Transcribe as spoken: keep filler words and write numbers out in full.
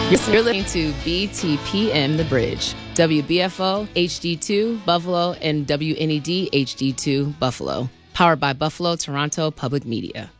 You're listening to B T P M The Bridge, W B F O H D two Buffalo, and W N E D H D two Buffalo, powered by Buffalo Toronto Public Media.